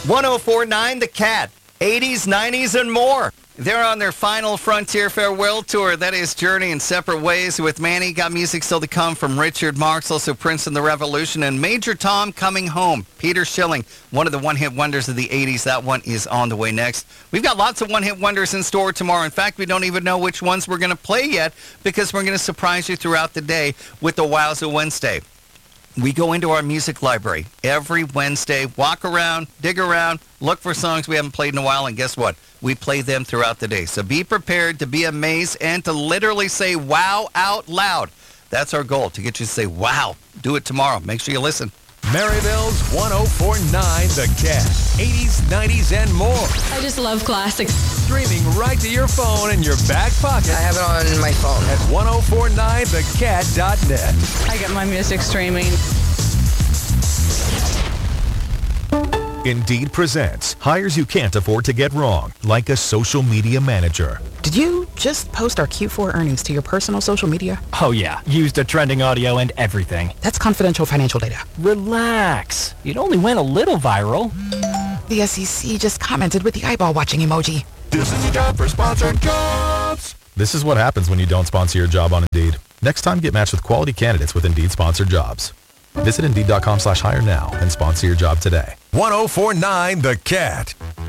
1049 The Cat. 80s, 90s, and more. They're on their final Frontier Farewell Tour. That is Journey in Separate Ways with Manny. Got music still to come from Richard Marx, also Prince and the Revolution, and Major Tom Coming Home. Peter Schilling, one of the one-hit wonders of the 80s. That one is on the way next. We've got lots of one-hit wonders in store tomorrow. In fact, we don't even know which ones we're going to play yet because we're going to surprise you throughout the day with the Wowza Wednesday. We go into our music library every Wednesday, walk around, dig around, look for songs we haven't played in a while, and guess what? We play them throughout the day. So be prepared to be amazed and to literally say wow out loud. That's our goal, to get you to say wow. Do it tomorrow. Make sure you listen. Maryville's 1049 The Cat. 80s, 90s, and more. I just love classics. Streaming right to your phone in your back pocket. I have it on my phone. At 1049thecat.net. I get my music streaming. Indeed presents hires you can't afford to get wrong, like a social media manager. Did you just post our Q4 earnings to your personal social media? Oh yeah, used the trending audio and everything. That's confidential financial data. Relax. It only went a little viral. The SEC just commented with the eyeball watching emoji. This is a job for sponsored jobs. This is what happens when you don't sponsor your job on Indeed. Next time, get matched with quality candidates with Indeed sponsored jobs. Visit Indeed.com/hire now and sponsor your job today. 1049 The Cat.